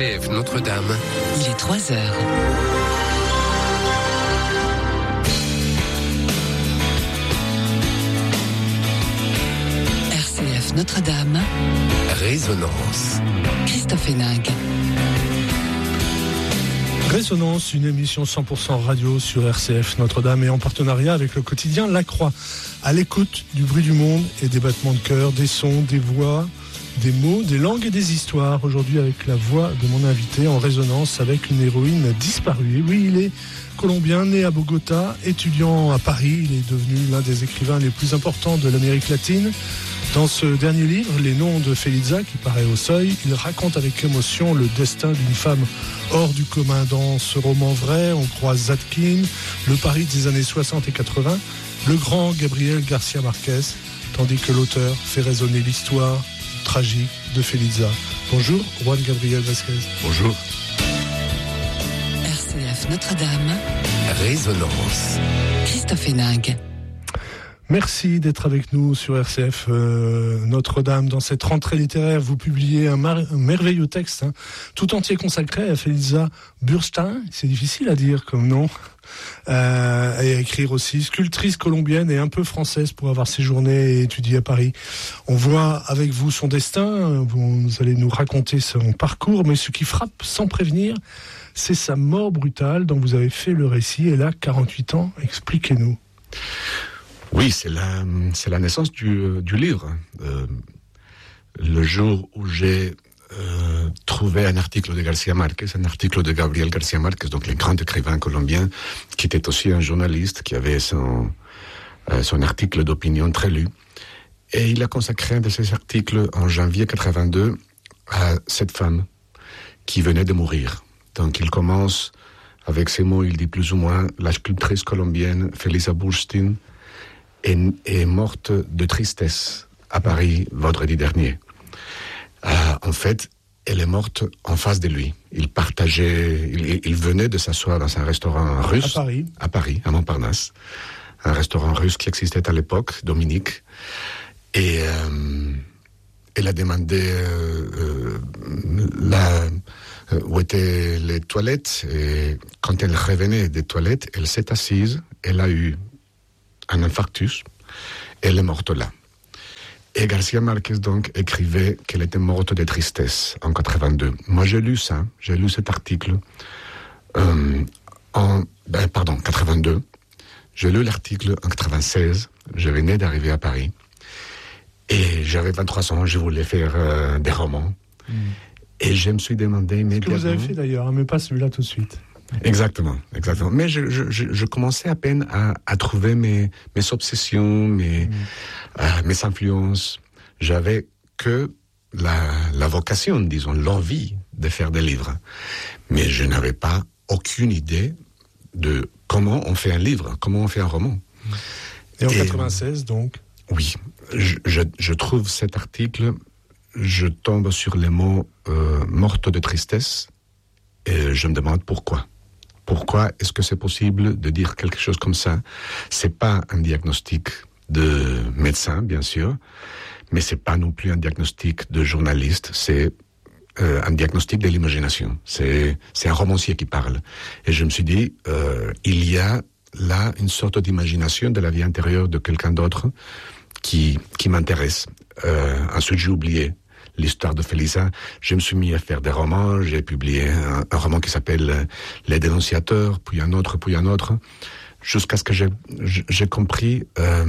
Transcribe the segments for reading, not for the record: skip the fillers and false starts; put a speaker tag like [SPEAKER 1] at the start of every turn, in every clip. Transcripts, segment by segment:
[SPEAKER 1] RCF Notre-Dame.
[SPEAKER 2] Il est 3 heures. RCF Notre-Dame.
[SPEAKER 1] Résonance.
[SPEAKER 2] Christophe Héninck.
[SPEAKER 3] Résonance, une émission 100% radio sur RCF Notre-Dame et en partenariat avec le quotidien La Croix. À l'écoute du bruit du monde et des battements de cœur, des sons, des voix, des mots, des langues et des histoires. Aujourd'hui avec la voix de mon invité en résonance avec une héroïne disparue. Oui, il est colombien, né à Bogota, étudiant à Paris. Il est devenu l'un des écrivains les plus importants de l'Amérique latine. Dans ce dernier livre, Les Noms de Felisa, qui paraît au Seuil, il raconte avec émotion le destin d'une femme hors du commun. Dans ce roman vrai, on croise Zadkine, le Paris des années 60 et 80, le grand Gabriel Garcia Marquez, tandis que l'auteur fait résonner l'histoire tragique de Felisa. Bonjour, Juan Gabriel Vasquez.
[SPEAKER 1] Bonjour.
[SPEAKER 2] RCF Notre-Dame.
[SPEAKER 1] Résonance.
[SPEAKER 2] Christophe Héninck.
[SPEAKER 3] Merci d'être avec nous sur RCF Notre-Dame. Dans cette rentrée littéraire, vous publiez un merveilleux texte, tout entier consacré à Felisa Burstein. C'est difficile à dire comme nom. Et à écrire aussi, sculptrice colombienne et un peu française pour avoir séjourné et étudié à Paris. On voit avec vous son destin, vous allez nous raconter son parcours, mais ce qui frappe sans prévenir, c'est sa mort brutale dont vous avez fait le récit. Elle a 48 ans, expliquez-nous.
[SPEAKER 4] Oui, c'est la naissance du livre. Le jour où j'ai trouvé un article de Garcia Marquez, un article de Gabriel Garcia Marquez, donc le grand écrivain colombien, qui était aussi un journaliste, qui avait son article d'opinion très lu. Et il a consacré un de ses articles en janvier 82 à cette femme qui venait de mourir. Donc il commence avec ces mots, il dit plus ou moins, la sculptrice colombienne Felisa Burstein est morte de tristesse à Paris vendredi dernier. En fait, elle est morte en face de lui. Il venait de s'asseoir dans un restaurant russe. À Paris, à Montparnasse. Un restaurant russe qui existait à l'époque, Dominique. Et elle a demandé où étaient les toilettes. Et quand elle revenait des toilettes, elle s'est assise. Elle a eu un infarctus. Elle est morte là. Et Garcia Marquez, donc, écrivait qu'elle était morte de tristesse en 82. Moi, j'ai lu cet article en 82. J'ai lu l'article en 96. Je venais d'arriver à Paris. Et j'avais 23 ans, je voulais faire des romans. Et je me suis demandé immédiatement...
[SPEAKER 3] Ce que vous avez fait d'ailleurs, mais pas celui-là tout de suite.
[SPEAKER 4] Exactement. Mais je commençais à peine à trouver mes obsessions, mes influences. J'avais que la vocation, disons, l'envie de faire des livres. Mais je n'avais pas aucune idée de comment on fait un livre, comment on fait un roman.
[SPEAKER 3] Et en 96, donc? Oui.
[SPEAKER 4] Je trouve cet article, je tombe sur les mots morte de tristesse, et je me demande pourquoi. Pourquoi est-ce que c'est possible de dire quelque chose comme ça? C'est pas un diagnostic de médecin, bien sûr, mais c'est pas non plus un diagnostic de journaliste, c'est un diagnostic de l'imagination. C'est un romancier qui parle. Et je me suis dit, il y a là une sorte d'imagination de la vie intérieure de quelqu'un d'autre qui m'intéresse. Ensuite, j'ai oublié l'histoire de Felisa. Je me suis mis à faire des romans. J'ai publié un roman qui s'appelle Les Dénonciateurs, puis un autre, jusqu'à ce que j'ai compris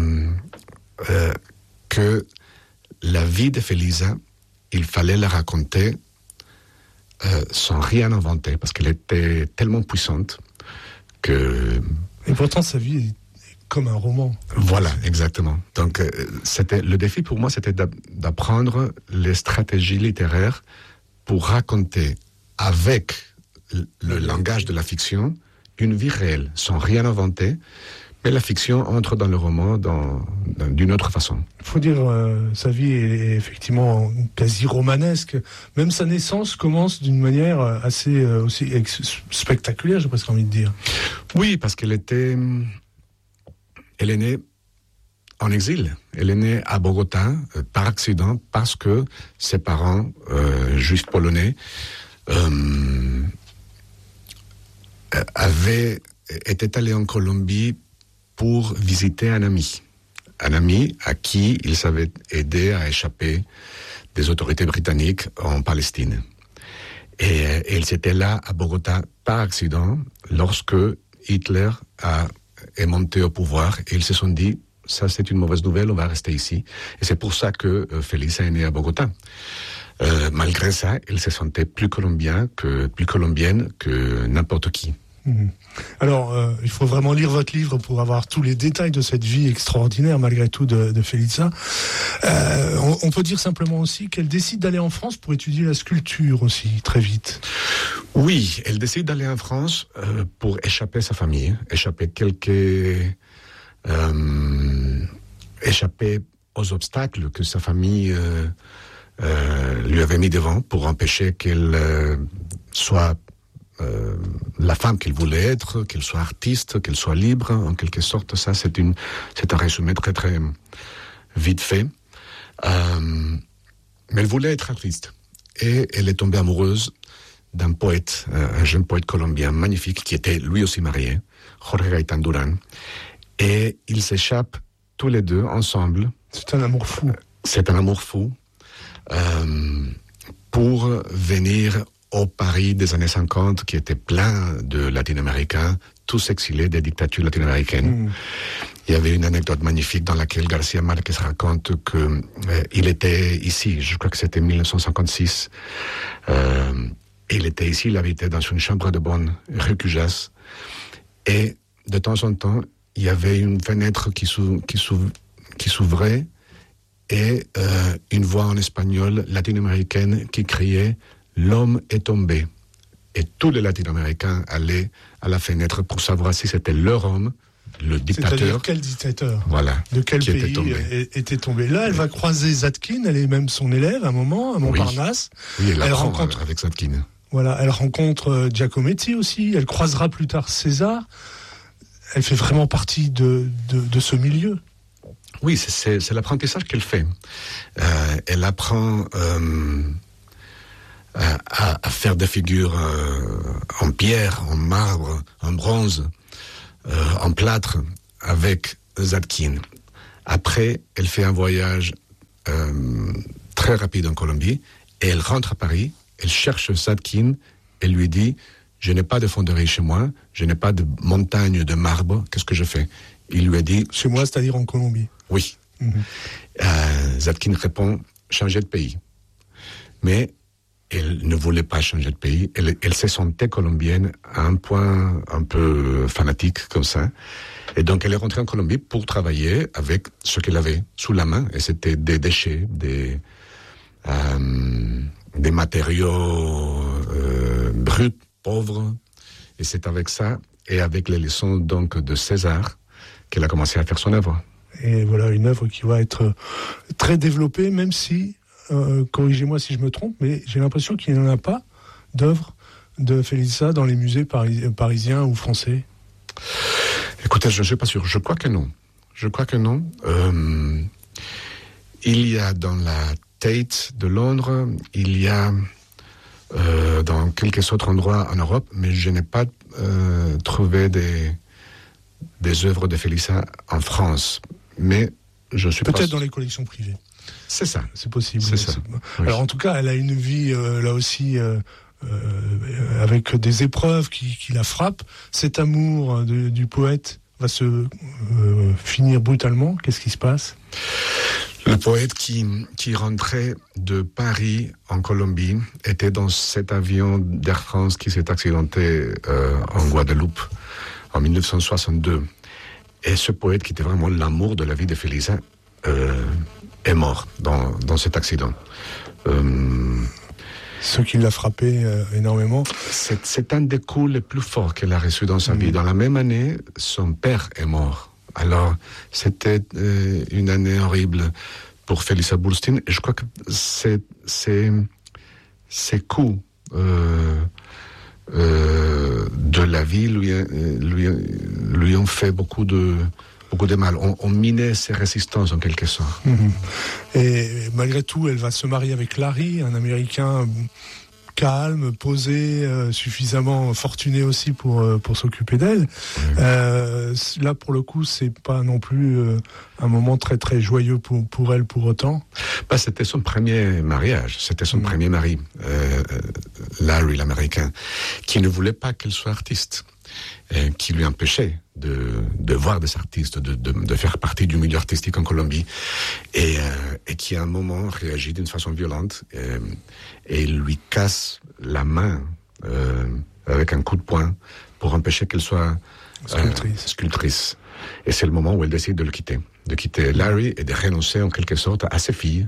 [SPEAKER 4] que la vie de Felisa, il fallait la raconter sans rien inventer, parce qu'elle était tellement puissante que...
[SPEAKER 3] Et pourtant, sa vie est comme un roman.
[SPEAKER 4] Voilà, exactement. Donc, le défi pour moi, c'était d'apprendre les stratégies littéraires pour raconter avec le langage de la fiction une vie réelle, sans rien inventer, mais la fiction entre dans le roman d'une autre façon.
[SPEAKER 3] Il faut dire, sa vie est effectivement quasi romanesque. Même sa naissance commence d'une manière assez aussi spectaculaire, j'ai presque envie de dire.
[SPEAKER 4] Oui, parce qu'elle est née en exil. Elle est née à Bogota par accident, parce que ses parents, juifs polonais, était allé en Colombie pour visiter un ami à qui il savait aider à échapper des autorités britanniques en Palestine. Et il était là à Bogota par accident lorsque Hitler est monté au pouvoir et ils se sont dit ça c'est une mauvaise nouvelle, on va rester ici. Et c'est pour ça que Felisa est née à Bogota. Malgré ça, il se sentait plus colombienne que n'importe qui.
[SPEAKER 3] Alors, il faut vraiment lire votre livre pour avoir tous les détails de cette vie extraordinaire, malgré tout, de Felisa. On peut dire simplement aussi qu'elle décide d'aller en France pour étudier la sculpture aussi, très vite.
[SPEAKER 4] Oui, elle décide d'aller en France pour échapper à sa famille, échapper aux obstacles que sa famille lui avait mis devant pour empêcher qu'elle soit la femme qu'elle voulait être, qu'elle soit artiste, qu'elle soit libre, en quelque sorte. Ça, c'est un résumé très, très vite fait. Mais elle voulait être artiste. Et elle est tombée amoureuse d'un poète, un jeune poète colombien magnifique, qui était lui aussi marié, Jorge Gaitán Durán. Et ils s'échappent tous les deux ensemble.
[SPEAKER 3] C'est un amour fou.
[SPEAKER 4] C'est un amour fou. Pour venir au Paris des années 50, qui était plein de latino-américains, tous exilés des dictatures latino-américaines. Il y avait une anecdote magnifique dans laquelle García Márquez raconte qu'il était ici, je crois que c'était 1956, il était ici, il habitait dans une chambre de bonne, rue Cujas, et de temps en temps, il y avait une fenêtre qui s'ouvrait, et une voix en espagnol latino-américaine qui criait « L'homme est tombé ». Et tous les latino-américains allaient à la fenêtre pour savoir si c'était leur homme, le dictateur.
[SPEAKER 3] C'est-à-dire quel dictateur ?
[SPEAKER 4] Voilà.
[SPEAKER 3] De quel pays était tombé. Là, elle va croiser Zadkine, elle est même son élève à un moment, à Montparnasse.
[SPEAKER 4] Oui, elle rencontre avec Zadkine.
[SPEAKER 3] Voilà, elle rencontre Giacometti aussi, elle croisera plus tard César. Elle fait vraiment partie de ce milieu.
[SPEAKER 4] Oui, c'est l'apprentissage qu'elle fait. Elle apprend à faire des figures en pierre, en marbre, en bronze, en plâtre, avec Zadkine. Après, elle fait un voyage très rapide en Colombie, et elle rentre à Paris, elle cherche Zadkine, elle lui dit « Je n'ai pas de fonderie chez moi, je n'ai pas de montagne de marbre, qu'est-ce que je fais ?» Il lui a dit...
[SPEAKER 3] Chez moi, c'est-à-dire en Colombie.
[SPEAKER 4] Oui. Zadkine répond « Changer de pays ». Mais elle ne voulait pas changer de pays. Elle se sentait colombienne à un point un peu fanatique comme ça. Et donc elle est rentrée en Colombie pour travailler avec ce qu'elle avait sous la main. Et c'était des déchets, des matériaux bruts, pauvres. Et c'est avec ça et avec les leçons donc de César qu'elle a commencé à faire son œuvre.
[SPEAKER 3] Et voilà, une œuvre qui va être très développée, même si... corrigez-moi si je me trompe, mais j'ai l'impression qu'il n'y en a pas d'œuvres de Felisa dans les musées parisiens ou français.
[SPEAKER 4] Écoutez, je ne suis pas sûr. Je crois que non. Il y a dans la Tate de Londres, il y a dans quelques autres endroits en Europe, mais je n'ai pas trouvé des œuvres de Felisa en France. Mais je suis
[SPEAKER 3] peut-être dans les collections privées.
[SPEAKER 4] C'est ça.
[SPEAKER 3] C'est possible.
[SPEAKER 4] C'est ça. Oui.
[SPEAKER 3] Alors en tout cas, elle a une vie là aussi avec des épreuves qui la frappent. Cet amour du poète va se finir brutalement. Qu'est-ce qui se passe ?
[SPEAKER 4] Le poète qui rentrait de Paris en Colombie était dans cet avion d'Air France qui s'est accidenté en Guadeloupe en 1962. Et ce poète qui était vraiment l'amour de la vie de Felisa est mort dans cet accident.
[SPEAKER 3] Ce qui l'a frappé énormément.
[SPEAKER 4] C'est un des coups les plus forts qu'elle a reçus dans sa vie. Dans la même année, son père est mort. Alors, c'était une année horrible pour Felisa Burstyn. Et je crois que ces coups de la vie lui ont fait beaucoup de mal. On minait ses résistances en quelque sorte.
[SPEAKER 3] Et malgré tout, elle va se marier avec Larry, un Américain calme, posé, suffisamment fortuné aussi pour s'occuper d'elle. Là, pour le coup, c'est pas non plus un moment très très joyeux pour elle pour autant.
[SPEAKER 4] C'était son premier mariage, c'était son premier mari, Larry l'Américain, qui ne voulait pas qu'elle soit artiste, qui lui empêchait de voir des artistes, de faire partie du milieu artistique en Colombie, et qui à un moment réagit d'une façon violente et lui casse la main avec un coup de poing pour empêcher qu'elle soit sculptrice. Et c'est le moment où elle décide de quitter Larry et de renoncer en quelque sorte à ses filles,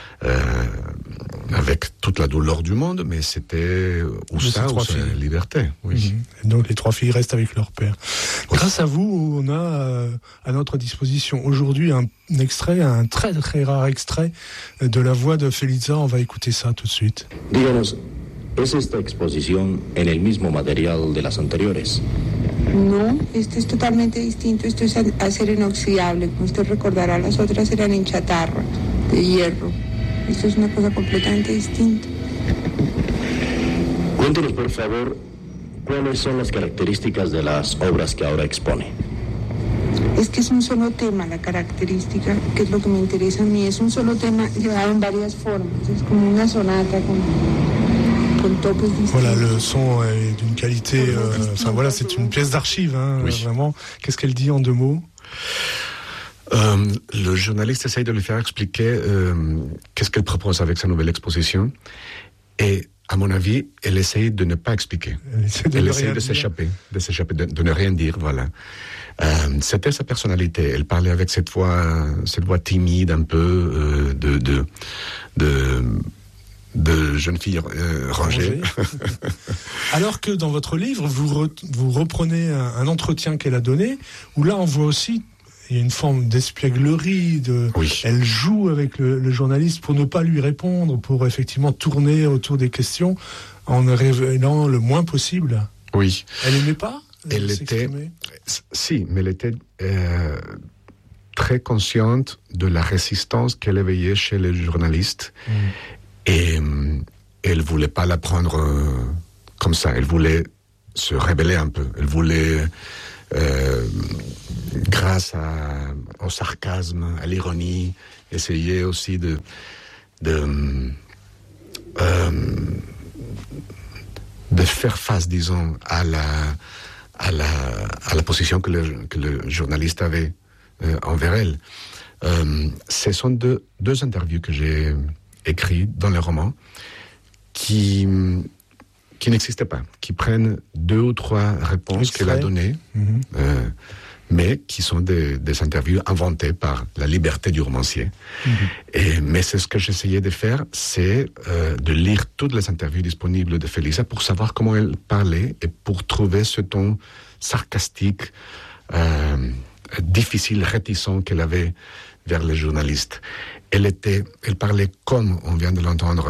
[SPEAKER 4] avec toute la douleur du monde, mais c'était ou sa liberté. Oui.
[SPEAKER 3] Et donc les 3 filles restent avec leur père. Grâce à vous, on a à notre disposition aujourd'hui un extrait, un très très rare extrait de la voix de Felisa. On va écouter ça tout de suite.
[SPEAKER 5] Díganos, ¿es esta exposición en el mismo material de las anteriores?
[SPEAKER 6] No, este es totalmente distinto. Esto es acero inoxidable. Como usted recordará, las otras eran en chatarra, de hierro. Esto es una cosa completamente distinta.
[SPEAKER 5] Cuéntenos, por favor, cuáles son las características de las obras que ahora expone.
[SPEAKER 6] Es que es un solo tema la característica, que es lo que me interesa a mí. Es un solo tema llevado en varias formas. Es como una sonata con toques distintos.
[SPEAKER 3] Voilà, le son est d'une qualité... voilà, c'est une pièce d'archive, vraiment. Qu'est-ce qu'elle dit en 2 mots ?
[SPEAKER 4] Le journaliste essaye de lui faire expliquer qu'est-ce qu'elle propose avec sa nouvelle exposition. Et à mon avis, elle essaye de ne pas expliquer. Elle essaye de s'échapper, de ne rien dire, voilà. C'était sa personnalité. Elle parlait avec cette voix timide, un peu de jeune fille rangée.
[SPEAKER 3] Alors que dans votre livre, vous reprenez un entretien qu'elle a donné, où là on voit aussi il y a une forme d'espièglerie, elle joue avec le journaliste pour ne pas lui répondre, pour effectivement tourner autour des questions en ne révélant le moins possible.
[SPEAKER 4] Oui.
[SPEAKER 3] Elle n'aimait pas
[SPEAKER 4] s'exprimer ? Si, mais elle était très consciente de la résistance qu'elle éveillait chez les journalistes. Et elle voulait pas la prendre comme ça. Elle voulait se rébeller un peu. Elle voulait, grâce au sarcasme, à l'ironie, essayer aussi de faire face, disons, à la position que le journaliste avait envers elle. Ce sont deux interviews que j'ai écrits dans le roman qui n'existaient pas, qui prennent 2 ou 3 réponses qu'elle a données, mais qui sont des interviews inventées par la liberté du romancier. Mais c'est ce que j'essayais de faire, c'est de lire toutes les interviews disponibles de Felisa pour savoir comment elle parlait et pour trouver ce ton sarcastique, difficile, réticent qu'elle avait vers les journalistes. Elle parlait comme on vient de l'entendre,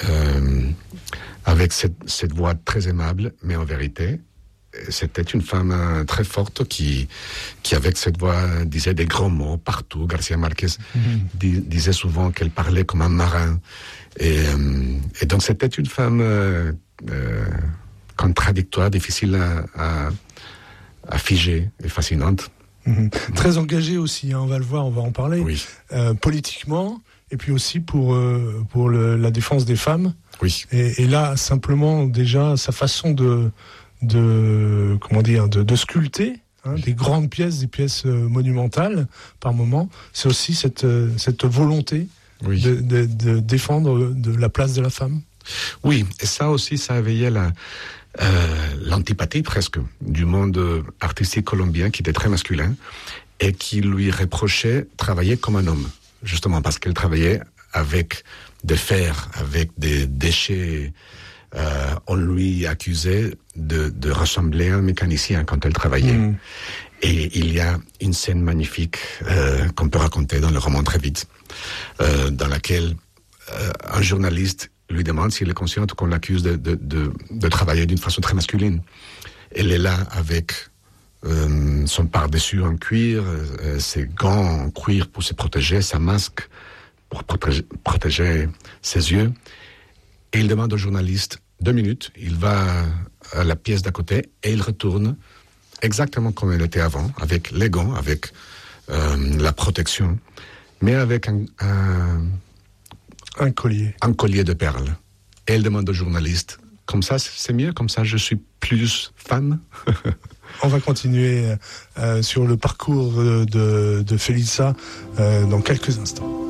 [SPEAKER 4] avec cette voix très aimable, mais en vérité, c'était une femme très forte qui avec cette voix, disait des grands mots partout. García Márquez disait souvent qu'elle parlait comme un marin. Et donc c'était une femme contradictoire, difficile à figer et fascinante.
[SPEAKER 3] Très engagée aussi, on va le voir, on va en parler. Oui. Politiquement, et puis aussi pour la défense des femmes.
[SPEAKER 4] Oui.
[SPEAKER 3] Et là, simplement, déjà, sa façon de sculpter, des grandes pièces, des pièces monumentales par moment, c'est aussi cette volonté de défendre de la place de la femme.
[SPEAKER 4] Oui, et ça aussi, ça éveillait l'antipathie presque du monde artistique colombien qui était très masculin et qui lui reprochait de travailler comme un homme, justement parce qu'elle travaillait avec des fers, avec des déchets. On lui accusait de ressembler à un mécanicien quand elle travaillait. Et il y a une scène magnifique qu'on peut raconter dans le roman très vite, dans laquelle un journaliste lui demande s'il est conscient qu'on l'accuse de travailler d'une façon très masculine. Elle est là avec son pardessus en cuir, ses gants en cuir pour se protéger, sa masque pour protéger ses yeux. Et il demande au journaliste 2 minutes, il va à la pièce d'à côté et il retourne exactement comme il était avant, avec les gants, avec la protection, mais avec
[SPEAKER 3] un collier.
[SPEAKER 4] Un collier de perles. Et il demande au journaliste, comme ça c'est mieux, comme ça je suis plus fan.
[SPEAKER 3] On va continuer sur le parcours de Félissa dans quelques instants.